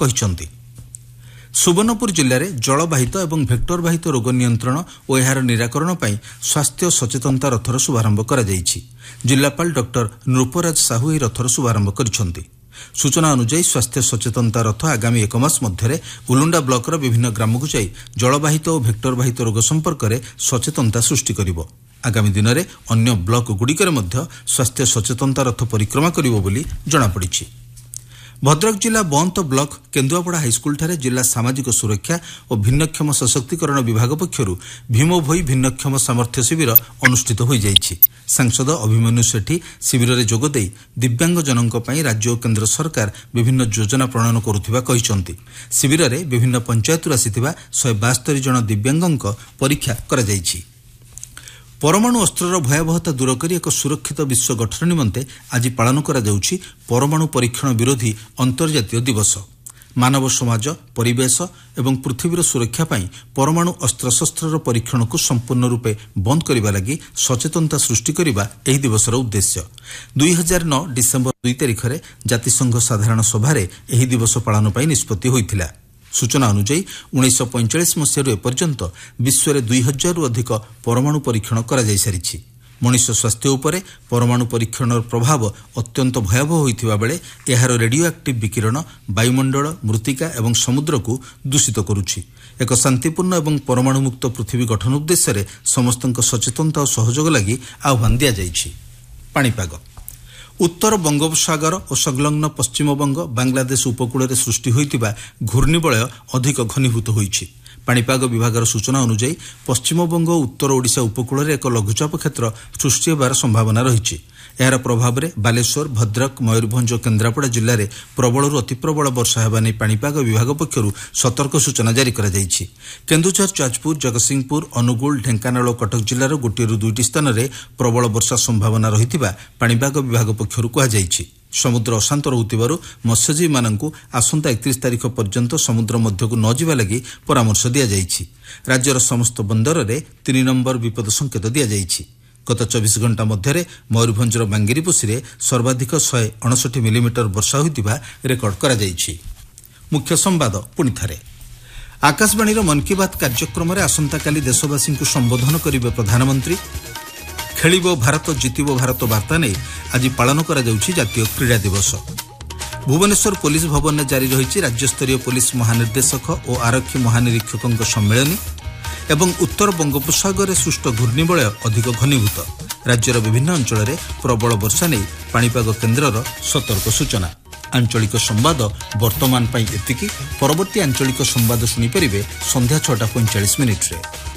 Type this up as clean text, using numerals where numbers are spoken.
କହିଛନ୍ତି। सुवर्णपुर जिले में जलबाहित और भेक्टर बाहित रोग नियंत्रण और यार निराकरण पर स्वास्थ्य सचेतनता रथर शुभारंभ कर जिलापाल डॉक्टर नृपराज साहू यह रथर शुभारंभ करिसेंति। सूचना अनुसार स्वास्थ्य सचेतनता रथ आगामी 1 मास मध्य उलुंडा ब्लॉकर विभिन्न ग्राम को जाई जलबाहित और भेक्टर बाहित रोग संपर्क में सचेतनता सृष्टि करिवो। आगामी दिन में अन्य ब्लॉक गुड़िकर स्वास्थ्य सचेतनता रथ परिक्रमा करिवो बोली जଣାपड़िछि। भद्रक जिला बंत ब्लॉक केन्दुआपड़ा हाईस्कल ठारे जिला सामाजिक सुरक्षा और भिन्नक्षम सशक्तिकरण विभाग पक्षरु भीम भोई भिन्नक्षम सामर्थ्य शिविर अनुष्ठित हो जाइछि। सांसद अभिमन्यु सेठी शिविर में जोगदे दिव्यांगजनों पर राज्य और केन्द्र सरकार विभिन्न योजना प्रणयन करुथिबा कहिसेंति। शिविर में विभिन्न पंचायतरू आसिथिबा 172 जन दिव्यांगों परीक्षा करा जाइछि। परमाणु अस्त्रर भयावहता दूर कर एक सुरक्षित विश्व गठन निमंते आज पालन करा जाउछि परमाणु परीक्षण विरोधी अंतर्जातीय दिवस। मानव समाज परिवेश एवं पृथ्वीर सुरक्षा पाई परमाणु अस्त्रशस्त्रर परीक्षण को संपूर्ण रूपे बंद करने लगी सचेतनता सृष्टि करने एही दिवसर उद्देश्य। 2009 डिसेम्बर 2 तारिख में जातिसंघ साधारण सभार एही दिवस पालन पाई निष्पत्ति होइथिला। सूचना अनुसार 1945 मसीह एपर्यंत विश्व में 2000 रु अधिक परमाणु परीक्षण करा जाय सारिछि। मनुष्य स्वास्थ्य उपरे परमाणु परीक्षण प्रभाव अत्यंत भयावह होइथिबा बेले एहार रेडियो एक्टिव विकिरण वायुमंडल मृत्तिका एवं समुद्र को दूषित करुछि। एक शांतिपूर्ण एवं परमाणु मुक्त पृथ्वी गठन उद्देश्य समस्त सचेतनता और सहयोग लगी आह्वान दिया जाइछि। पाणीपाग उत्तर बंगोपसागर और संलग्न पश्चिमबंग बांग्लादेश उपकूल में सृष्टि होइतिबा घूर्णिबलय अधिक घनीभूत होइछि। पाणीपाग विभागर सूचना अनुसार पश्चिमबंग और उत्तर ओडिशा उपकूल में एक लघुचाप क्षेत्र सृष्टि होबार संभावना रही। यार प्रभाव में बालेश्वर भद्रक मयूरभंज और केन्द्रापड़ा जिले में प्रबल अति प्रबल वर्षा होगा नहीं पाणीपाग विभाग पक्षर सतर्क सूचना जारी कर केन्दुझर जाजपुर जगतसिंहपुर अनुगुल ढेंकानाल और कटक जिलार 1-2 स्थान में प्रबल वर्षा संभावना रही पाणीपाग विभाग पक्षर कहुଯାଇଛି। समुद्र अशांत रहुथिबारु मत्स्यजीवी माननकु आसंता 31 तारिख पर्यंत समुद्र मध्यकु न जिबा लागि परामर्श दिया जाइछि। राज्यर समस्त बंदर रे 3 नंबर विपद संकेत दिया जाइछि। गत 24 घंटा मध्य मयूरभंजर बांगिरीपोशी में सर्वाधिक 159 मिलीमीटर वर्षा होइतिबा रेकर्ड करा जाइछि। मुख्य संवाद पुणी थारे आकाशवाणी मन की बात कार्यक्रम में आसंताकाली देशवासी को संबोधन करिवे प्रधानमंत्री। खेलिबो भारत जितिबो भारत वार्ता नहीं आज पालन करा जाउछि जातीय क्रीड़ा दिवस। भुवनेश्वर पुलिस भवन में जारी रही राज्यस्तरीय पुलिस महानिर्देशक और आरक्षी महानिरीक्षकों सम्मेलन एवं उत्तर बंगोपसागर सृष्ट घूर्णिबलय अधिक घनीभूत। राज्यर विभिन्न अंचल में प्रबल वर्षा नहीं पाणीपाग केन्द्रर सतर्क सूचना। आंचलिक संवाद वर्तमान एतिकी। परवर्ती आंचलिक संवाद शुणिपारे संध्या 6:45 मिनिट्रे।